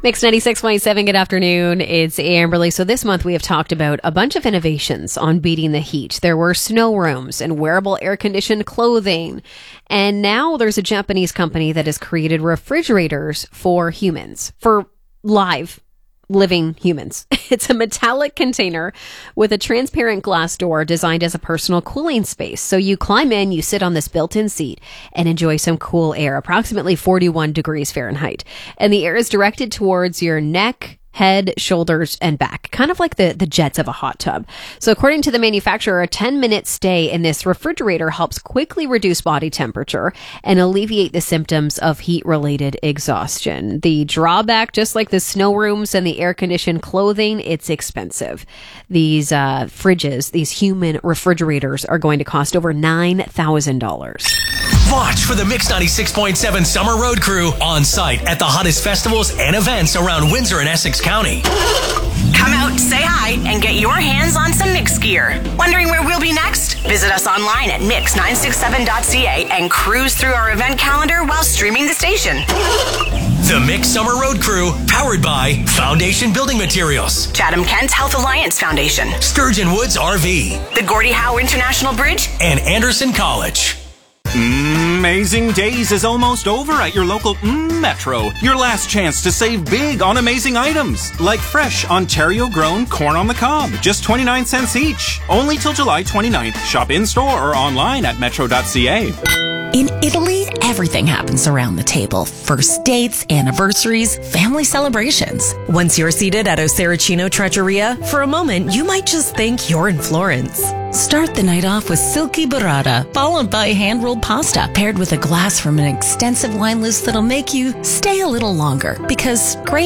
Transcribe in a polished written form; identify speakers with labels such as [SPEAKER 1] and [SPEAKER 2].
[SPEAKER 1] Mix 96.7, good afternoon. It's Amberly. So this month we have talked about a bunch of innovations on beating the heat. There were snow rooms and wearable air-conditioned clothing. And now there's a Japanese company that has created refrigerators for humans, for living humans. It's a metallic container with a transparent glass door designed as a personal cooling space. So you climb in, you sit on this built-in seat and enjoy some cool air, approximately 41 degrees Fahrenheit. And the air is directed towards your neck, head, shoulders, and back, kind of like the jets of a hot tub. So according to the manufacturer, a 10-minute stay in this refrigerator helps quickly reduce body temperature and alleviate the symptoms of heat-related exhaustion. The drawback, just like the snow rooms and the air-conditioned clothing, it's expensive. These fridges, these human refrigerators, are going to cost over $9,000.
[SPEAKER 2] Watch for the Mix 96.7 Summer Road Crew on site at the hottest festivals and events around Windsor and Essex County.
[SPEAKER 3] Come out, say hi, and get your hands on some Mix gear. Wondering where we'll be next? Visit us online at mix967.ca and cruise through our event calendar while streaming the station.
[SPEAKER 2] The Mix Summer Road Crew, powered by Foundation Building Materials,
[SPEAKER 3] Chatham-Kent Health Alliance Foundation,
[SPEAKER 2] Sturgeon Woods RV,
[SPEAKER 3] the Gordie Howe International Bridge,
[SPEAKER 2] and Anderson College.
[SPEAKER 4] Amazing Days is almost over at your local Metro. Your last chance to save big on amazing items, like fresh Ontario-grown corn on the cob, just 29 cents each. Only till July 29th. Shop in-store or online at metro.ca.
[SPEAKER 5] In Italy, everything happens around the table. First dates, anniversaries, family celebrations.
[SPEAKER 6] Once you're seated at Oseracino Trattoria, for a moment, you might just think you're in Florence.
[SPEAKER 5] Start the night off with silky burrata, followed by hand-rolled pasta, paired with a glass from an extensive wine list that'll make you stay a little longer. Because great